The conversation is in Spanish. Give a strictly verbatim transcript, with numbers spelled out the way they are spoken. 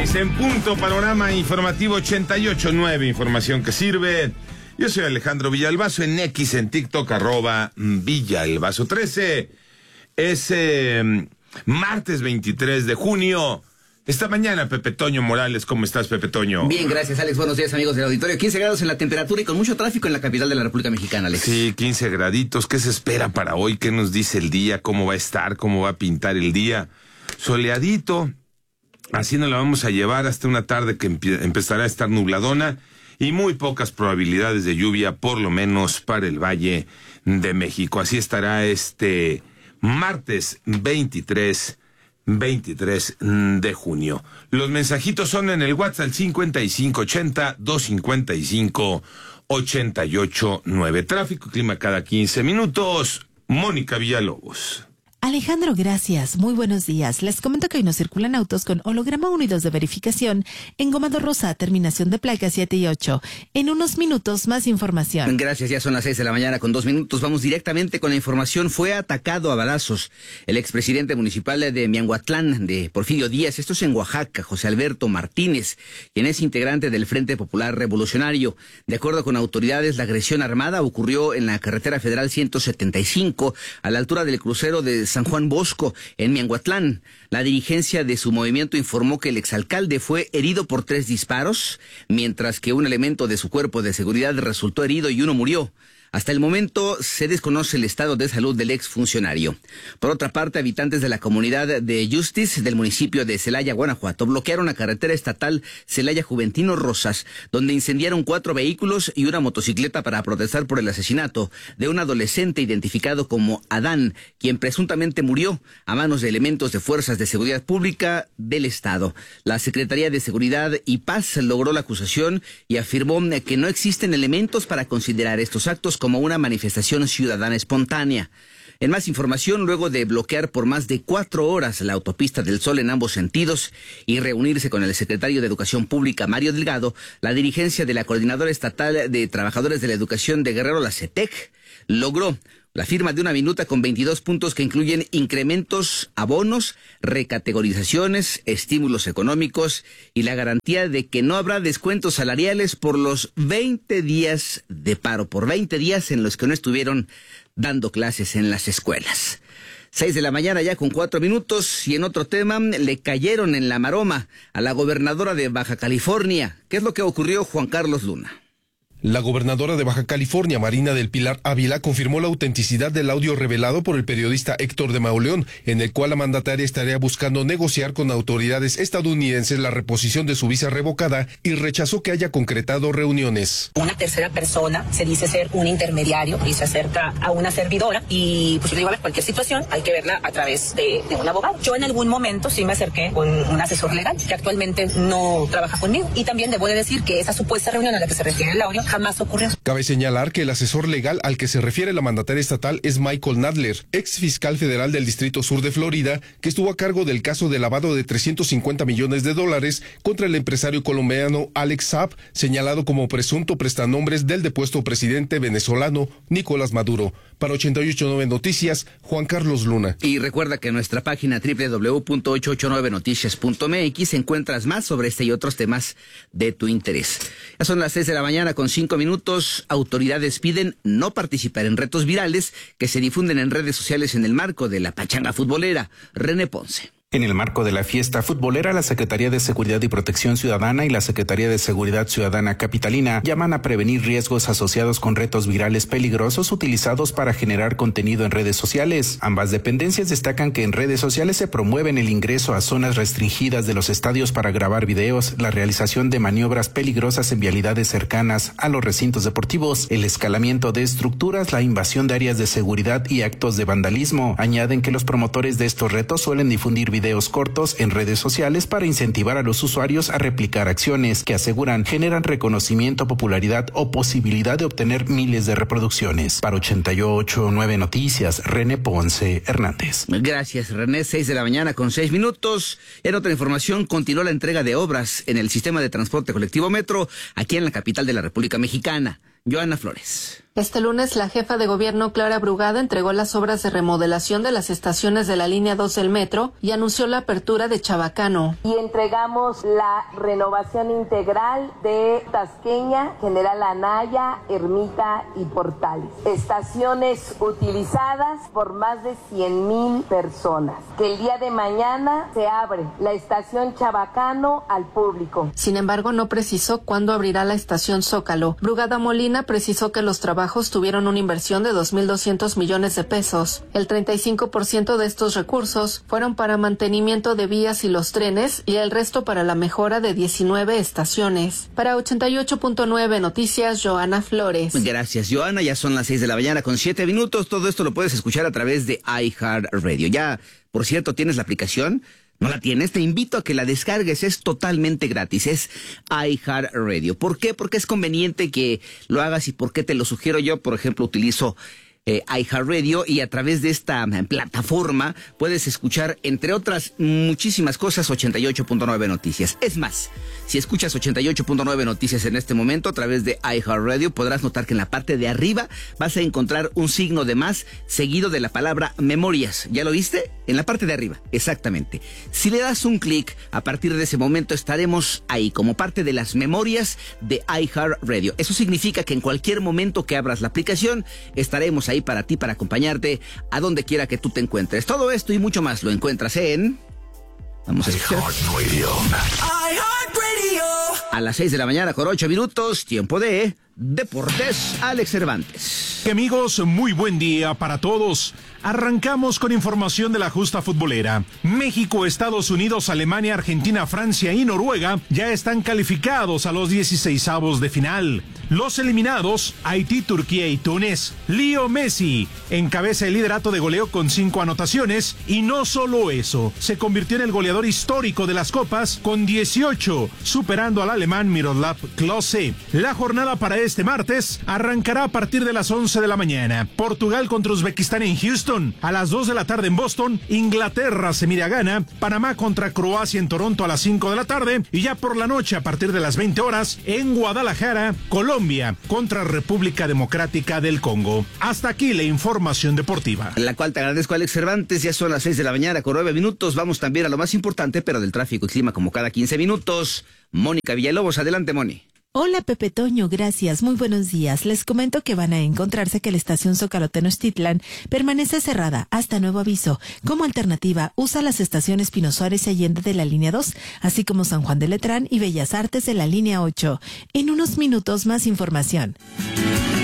seis en punto, panorama informativo ochenta y ocho punto nueve, información que sirve. Yo soy Alejandro Villalbazo, en X, en TikTok, arroba Villalbazo trece. Es eh, martes veintitrés de junio. Esta mañana, Pepe Toño Morales, ¿cómo estás, Pepe Toño? Bien, gracias, Alex. Buenos días, amigos del auditorio. quince grados en la temperatura y con mucho tráfico en la capital de la República Mexicana, Alex. Sí, quince graditos. ¿Qué se espera para hoy? ¿Qué nos dice el día? ¿Cómo va a estar? ¿Cómo va a pintar el día? Soleadito. Así nos la vamos a llevar hasta una tarde que empe- empezará a estar nubladona y muy pocas probabilidades de lluvia, por lo menos para el Valle de México. Así estará este martes veintitrés de junio. Los mensajitos son en el WhatsApp cincuenta y cinco ochenta, doscientos cincuenta y cinco, ochenta y ocho nueve. Tráfico y clima cada quince minutos. Mónica Villalobos. Alejandro, gracias. Muy buenos días. Les comento que hoy nos circulan autos con holograma uno y dos de verificación en Gomado Rosa, terminación de placas siete y ocho. En unos minutos, más información. Gracias, ya son las seis de la mañana con dos minutos. Vamos directamente con la información. Fue atacado a balazos el expresidente municipal de Miahuatlán, de Porfirio Díaz, esto es en Oaxaca, José Alberto Martínez, quien es integrante del Frente Popular Revolucionario. De acuerdo con autoridades, la agresión armada ocurrió en la carretera federal ciento setenta y cinco, a la altura del crucero de San Juan Bosco, en Miahuatlán. La dirigencia de su movimiento informó que el exalcalde fue herido por tres disparos, mientras que un elemento de su cuerpo de seguridad resultó herido y uno murió. Hasta el momento se desconoce el estado de salud del exfuncionario. Por otra parte, habitantes de la comunidad de Justice del municipio de Celaya, Guanajuato, bloquearon la carretera estatal Celaya-Juventino Rosas, donde incendiaron cuatro vehículos y una motocicleta para protestar por el asesinato de un adolescente identificado como Adán, quien presuntamente murió a manos de elementos de fuerzas de seguridad pública del estado. La Secretaría de Seguridad y Paz logró la acusación y afirmó que no existen elementos para considerar estos actos como una manifestación ciudadana espontánea. En más información, luego de bloquear por más de cuatro horas la autopista del Sol en ambos sentidos y reunirse con el secretario de Educación Pública, Mario Delgado, la dirigencia de la Coordinadora Estatal de Trabajadores de la Educación de Guerrero, la CETEC, logró la firma de una minuta con veintidós puntos que incluyen incrementos, abonos, recategorizaciones, estímulos económicos y la garantía de que no habrá descuentos salariales por los veinte días de paro, por veinte días en los que no estuvieron dando clases en las escuelas. Seis de la mañana ya con cuatro minutos y en otro tema, le cayeron en la maroma a la gobernadora de Baja California. ¿Qué es lo que ocurrió, Juan Carlos Luna? La gobernadora de Baja California, Marina del Pilar Ávila, confirmó la autenticidad del audio revelado por el periodista Héctor de Mauleón, en el cual la mandataria estaría buscando negociar con autoridades estadounidenses la reposición de su visa revocada y rechazó que haya concretado reuniones. Una tercera persona se dice ser un intermediario y se acerca a una servidora y pues yo digo, a ver, cualquier situación hay que verla a través de, de un abogado. Yo en algún momento sí me acerqué con un asesor legal que actualmente no trabaja conmigo y también debo de decir que esa supuesta reunión a la que se refiere el audio jamás ocurrió. Cabe señalar que el asesor legal al que se refiere la mandataria estatal es Michael Nadler, ex fiscal federal del Distrito Sur de Florida, que estuvo a cargo del caso de lavado de trescientos cincuenta millones de dólares contra el empresario colombiano Alex Saab, señalado como presunto prestanombres del depuesto presidente venezolano Nicolás Maduro. Para ochenta y ocho punto nueve Noticias, Juan Carlos Luna. Y recuerda que en nuestra página doble u doble u doble u punto ochocientos ochenta y nueve noticias punto m x encuentras más sobre este y otros temas de tu interés. Ya son las seis de la mañana con cinco minutos. Autoridades piden no participar en retos virales que se difunden en redes sociales en el marco de la pachanga futbolera. René Ponce. En el marco de la fiesta futbolera, la Secretaría de Seguridad y Protección Ciudadana y la Secretaría de Seguridad Ciudadana Capitalina llaman a prevenir riesgos asociados con retos virales peligrosos utilizados para generar contenido en redes sociales. Ambas dependencias destacan que en redes sociales se promueven el ingreso a zonas restringidas de los estadios para grabar videos, la realización de maniobras peligrosas en vialidades cercanas a los recintos deportivos, el escalamiento de estructuras, la invasión de áreas de seguridad y actos de vandalismo. Añaden que los promotores de estos retos suelen difundir videos videos cortos en redes sociales para incentivar a los usuarios a replicar acciones que aseguran generan reconocimiento, popularidad o posibilidad de obtener miles de reproducciones. Para ochenta y ocho punto nueve Noticias, René Ponce Hernández. Gracias, René. Seis de la mañana con seis minutos. En otra información, continuó la entrega de obras en el sistema de transporte colectivo Metro aquí en la capital de la República Mexicana. Joana Flores. Este lunes, la jefa de gobierno Clara Brugada entregó las obras de remodelación de las estaciones de la línea dos del metro y anunció la apertura de Chabacano. Y entregamos la renovación integral de Tasqueña, General Anaya, Ermita y Portales. Estaciones utilizadas por más de cien mil personas. Que el día de mañana se abre la estación Chabacano al público. Sin embargo, no precisó cuándo abrirá la estación Zócalo. Brugada Molina precisó que los trabajos tuvieron una inversión de dos mil doscientos millones de pesos. El treinta y cinco por ciento de estos recursos fueron para mantenimiento de vías y los trenes y el resto para la mejora de diecinueve estaciones. Para ochenta y ocho punto nueve Noticias, Joana Flores. Gracias, Joana. Ya son las seis de la mañana con siete minutos. Todo esto lo puedes escuchar a través de iHeartRadio. Ya, por cierto, ¿tienes la aplicación? ¿No la tienes? Te invito a que la descargues, es totalmente gratis, es iHeartRadio. ¿Por qué? Porque es conveniente que lo hagas y por qué te lo sugiero yo. Por ejemplo, utilizo eh, iHeartRadio y a través de esta eh, plataforma puedes escuchar, entre otras muchísimas cosas, ochenta y ocho punto nueve Noticias. Es más, si escuchas ochenta y ocho punto nueve Noticias en este momento a través de iHeartRadio, podrás notar que en la parte de arriba vas a encontrar un signo de más seguido de la palabra memorias. ¿Ya lo viste? En la parte de arriba, exactamente. Si le das un clic, a partir de ese momento estaremos ahí como parte de las memorias de iHeartRadio. Eso significa que en cualquier momento que abras la aplicación, estaremos ahí para ti, para acompañarte a donde quiera que tú te encuentres. Todo esto y mucho más lo encuentras en... Vamos a escuchar. A las seis de la mañana con ocho minutos, tiempo de Deportes, Alex Cervantes. Amigos, muy buen día para todos. Arrancamos con información de la justa futbolera. México, Estados Unidos, Alemania, Argentina, Francia y Noruega ya están calificados a los dieciseisavos de final. Los eliminados, Haití, Turquía y Túnez. Leo Messi encabeza el liderato de goleo con cinco anotaciones y no solo eso, se convirtió en el goleador histórico de las copas con dieciocho, superando al alemán Miroslav Klose. La jornada para este martes arrancará a partir de las once de la mañana. Portugal contra Uzbekistán en Houston. A las dos de la tarde en Boston, Inglaterra se mide a Ghana, Panamá contra Croacia en Toronto a las cinco de la tarde y ya por la noche a partir de las veinte horas en Guadalajara, Colombia contra República Democrática del Congo. Hasta aquí la información deportiva. La cual te agradezco, Alex Cervantes. Ya son las seis de la mañana con nueve minutos. Vamos también a lo más importante, pero del tráfico y clima como cada quince minutos. Mónica Villalobos, adelante, Moni. Hola, Pepe Toño, gracias, muy buenos días. Les comento que van a encontrarse que la estación Zócalo Tenochtitlan permanece cerrada hasta nuevo aviso. Como alternativa, usa las estaciones Pino Suárez y Allende de la línea dos, así como San Juan de Letrán y Bellas Artes de la línea ocho. En unos minutos más información.